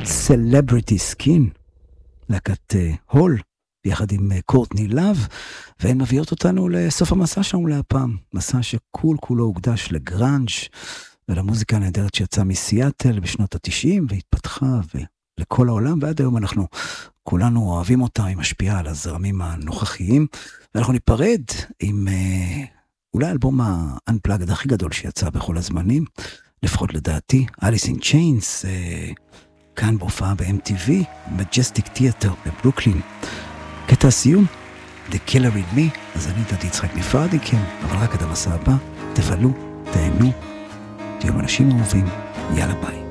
Celebrity Skin, להקת הול, ביחד עם קורטני לב, והן מביאות אותנו לסוף המסע שלנו להפעם, מסע שכול כולו הוקדש לגרנג' ולמוזיקה הנהדרת שיצאה מסיאטל בשנות ה-90 והתפתחה לכל העולם, ועד היום אנחנו כולנו אוהבים אותה, היא משפיעה על הזרמים הנוכחיים, ואנחנו ניפרד עם אולי האלבום ה-Unplugged הכי גדול שיצא בכל הזמנים, לפחות לדעתי, Alice in Chains, כאן בהופעה ב-MTV, Majestic Theater בברוקלין. קטע הסיום, The Killer in Me, אז אני דדי יצחק נפרד מכם, אבל רק עד המסע הבא, תבלו, תהנו, תהיו אנשים אהובים, יאללה ביי.